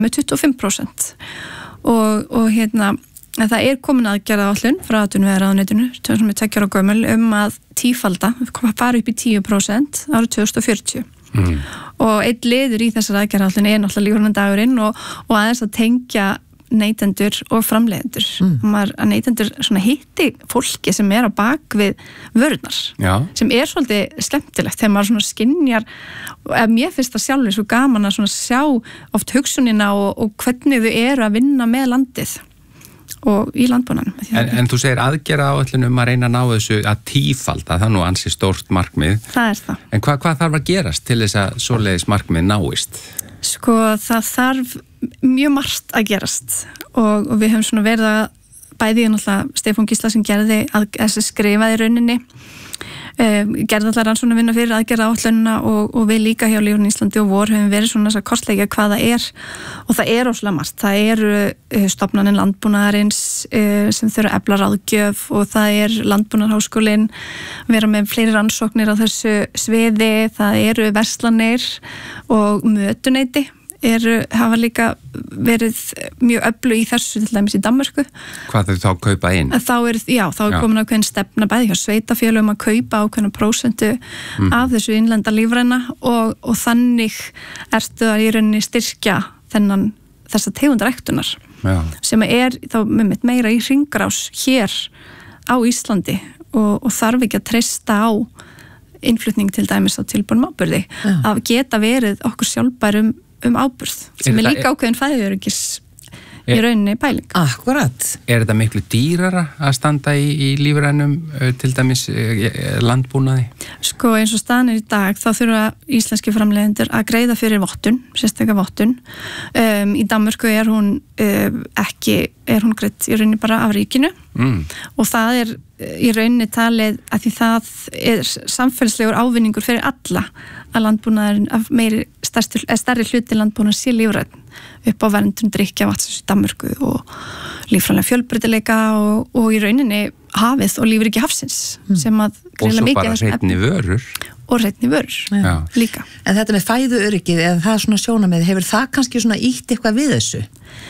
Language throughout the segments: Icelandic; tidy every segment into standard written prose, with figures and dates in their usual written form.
með 25% og hérna það komin aðgerðaáætlun frá atvinnuvegaráðuneytinu sem 2 ára gömul að tífalda, fara upp í 10% árið 2040 og einn liður í þessar aðgerðaáætlun náttúrulega lífræna dagurinn og aðeins að tengja neytendur og framleiðendur að neytendur svona hitti fólki sem á bak við vörurnar sem svolítið skemmtilegt þegar maður svona skynjar mér finnst það sjálfur svo gaman að svona sjá oft hugsunina og hvernig þau að vinna með landið og í landbúnaðinum. En þú segir aðgerðaáætlun að reyna að ná þessu að tífalda, það nú ansi stórt markmið. Það það. En hvað þarf að gerast til þess að svoleiðis markmið náist? Sko það þarf mjög margt að gerast og við höfum svona verið að bæði náttúrulega Stefán Gísla sem gerði skrifaði rauninni gerði allar rannsóknar vinna fyrir aðgerðaáætlunina og við líka hjá Lífrænu Íslandi og vor höfum verið svona að kortleggja hvað það og það óslega margt. Það eru stofnanir landbúnaðarins sem þurfa að efla ráðgjöf og það landbúnaðarháskólinn vera með fleiri rannsóknir á þessu sviði, það eru verslanir og mötuneyti hafa líka verið mjög öflug í þessu til dæmis í Danmörku. Hvað þau þá kaupa inn? Þá komin ákveðin stefna bæði hjá sveitafélögum að kaupa ákveðna prósentu af þessu innlenda lífræna og þannig ertu að í rauninni styrkja þessa tegundaræktunar sem þá með meira í hringrás hér á Íslandi og þarf ekki að treysta á innflutning til dæmis á tilbúnum áburði að geta verið okkur sjálfbærum áburð sem líka ákveðin fæðuöryggis í rauninni pæling. Akkurat. Þetta miklu dýrara að standa í lífrænum til dæmis landbúnaði? Sko eins og staðan í dag þá þurfa íslenski framleiðendur að greiða fyrir vottun, sérstaklega vottun. Í Danmörku hún greidd í rauninni bara af ríkinu og það í rauninni talið að því það samfélagslegur ávinningur fyrir alla að landbúnaðurinn af stærri hluti landbúnaðar sé lífrænn upp á verndun drykkjavatns í Danmörku og líffræðilega fjölbreytileika og í rauninni hafið og lífríki hafsins sem að greinilega mikið og svo bara hreinni vörur og hreinni vörur líka. En þetta með fæðuöryggið eða það svona sjónarmið, hefur það kannski svona ítt eitthvað við þessu?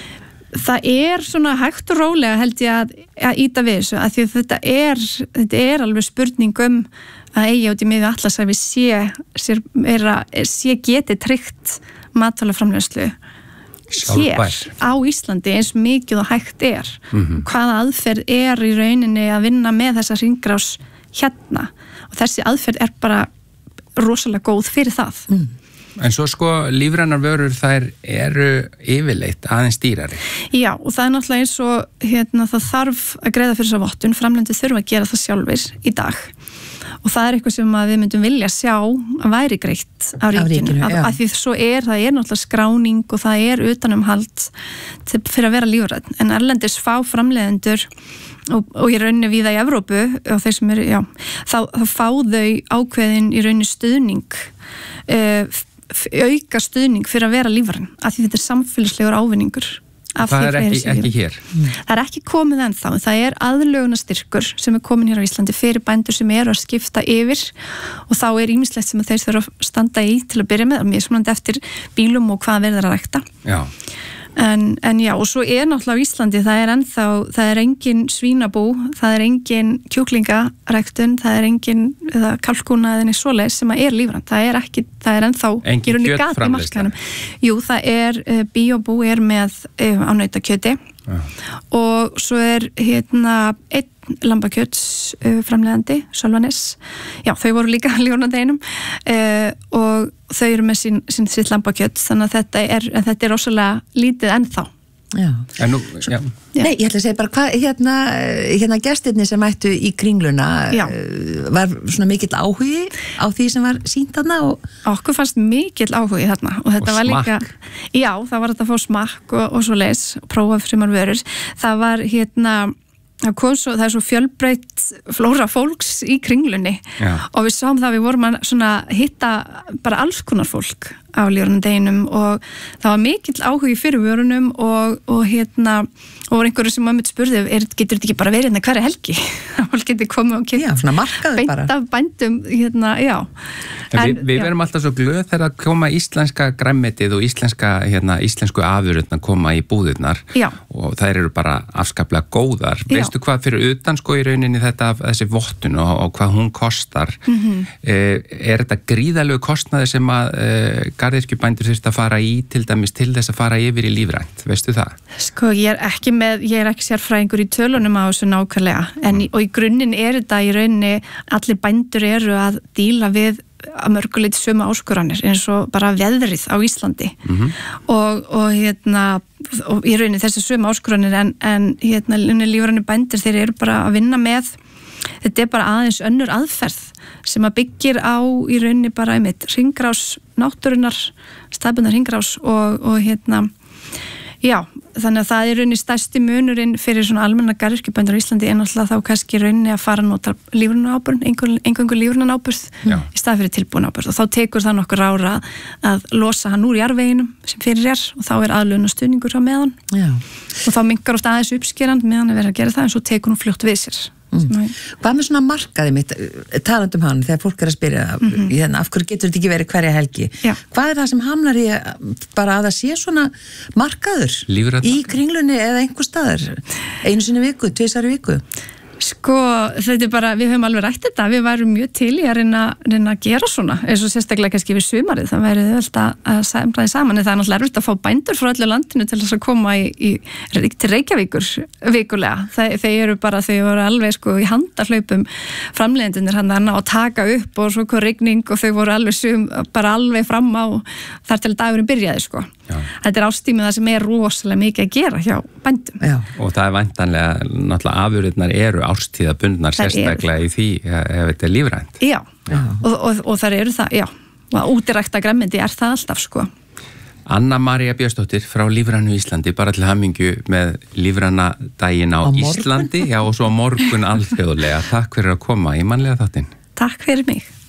Það svona hægt og rólega held ég að íta við þessu að því að þetta alveg spurning að eigi út í miðju Atlantshafi sé geti tryggt matvælaframleiðslu hér á Íslandi eins mikið og hægt hvaða aðferð í rauninni að vinna með þessa hringrás hérna og þessi aðferð bara rosalega góð fyrir það. En svo lífrænar vörur þær eru yfirleitt aðeins dýrari. Já, og það náttúrulega eins og það þarf að greiða fyrir þessa vottun, framleiðendur þurfa að gera það sjálfir í dag. Og það eitthvað sem við myndum vilja sjá að væri greitt á ríkinu. Af því það náttúrulega skráning og það utanumhald fyrir að vera lífrænn. En erlendis fá framleiðendur og í rauninni víða í Evrópu og þeir sem þá fá þau ákveðin í rauninni stuðning auka stuðning fyrir að vera lífrænn af því þetta samfélagslegur ávinningur það ekki hér það ekki komið ennþá, það aðlögunarstyrkur sem komin hér á Íslandi fyrir bændur sem að skipta yfir og þá ýmislegt sem þeir þurfa að standa í til að byrja með, mismunandi eftir bílum og hvað verður að rækta en já, og svo náttúrulega á Íslandi það engin svínabú, það engin kjúklingaræktun, það engin kalkúna eða svoleiðis sem lífrænt, það ennþá engin kjötframleiðsla. Jú, það bíóbú með á nautakjöti og svo einn lambakjöts framleiðandi, Sölvanes þau voru líka lífrænandi einum og þau eru með sitt lambakjöt þannig að þetta rosalega lítið ennþá. Nei, ég ætla að segja bara hvað gestirni sem mættu í Kringluna var svona mikill áhugi á því sem var sýnt þarna okkur fannst mikill áhugi þarna og þetta var líka, það var að fá smakk og svoleiðis, prófa sumar vörur, það var það svo fjölbreytt flóra fólks í Kringlunni og við sáum það við vorum að hitta bara alls konar fólk á lífrænadeginum og það var mikill áhugi fyrir vörunum og einhverju sem maður spurði, getur þetta ekki bara verið hérna hverja helgi? Fólk getur komið og kynnt. Já, svona markaður bara. Beint af bændum, já. Við verum alltaf svo glöð þegar að koma íslenska græmmetið og íslensku afurðurnar koma í búðirnar og þær eru bara afskaplega góðar. Veistu hvað fyrir utan sko í rauninni þessi vottun og hvað hún kostar? Er þetta gríðalegu kostnaði sem að garðyrkjubændur þurft að fara í til dæmis til þess að fara yfir í lífrænt? Veistu það? Sko, ég er ekki sérfræðingur í tölunum á þessu nákvæmlega og í grunninn er þetta í rauninni allir bændur eru að díla við að mörguleit sömu áskoranir eins og bara veðrið á Íslandi og í rauninni þessi sömu áskoranir en lífrænu bændur þeir eru bara að vinna með þetta er bara aðeins önnur aðferð sem að byggir á í rauninni bara hringrás náttúrunnar staðbundnar hringrás og já, þannig að það er rauninni stærsti munurinn fyrir svona almenna garðyrkjubændur á Íslandi en alltaf þá kannski rauninni að fara að nota lífrænaáburð, eingöngu lífrænaáburð í stað fyrir tilbúin áburð og þá tekur það nokkur ára að losa hann úr jarðveginum sem fyrir og þá er aðlögun og stuðningur á meðan og þá minnkar oft aðeins uppskerand meðan að vera að gera það en svo tekur hún fljótt við sér. Hvað með svona markaði mitt talandum hann þegar fólk er að spyrja af hverju getur þetta ekki verið hverja helgi hvað er það sem hamlar í bara að það sé svona markaður í Kringlunni eða einhver staðar einu sinni viku, 2 sinni viku? Sko, þetta er bara, við höfum alveg rætt þetta, við værum mjög til í að reyna að gera svona, eins og sérstaklega kannski við sumarið, það væri auðvitað að samræði saman, en það er náttúrulega erfitt að fá bændur frá öllu landinu til þess að koma til Reykjavíkur vikulega, þeir eru bara, þau voru alveg sko í handahlaupum framleiðendurnir hann að taka upp og svo kom rigning og þau voru alveg bara alveg fram á þar til dagurinn byrjaði sko. Já. Þetta er ástímið það sem er rosalega mikið að gera hjá bændum. Já. Og það er væntanlega, náttúrulega afurðirnar eru árstíðabundnar sérstaklega í því ef þetta er lífrænt. Já, og þar eru það, já, og útirækta grænmeti er það alltaf sko. Anna María Björnsdóttir frá Lífrænu Íslandi, bara til hamingju með lífræna daginn á Íslandi, já og svo morgun alþjóðlega. Takk fyrir að koma í mannlega þáttinn. Takk fyrir mig.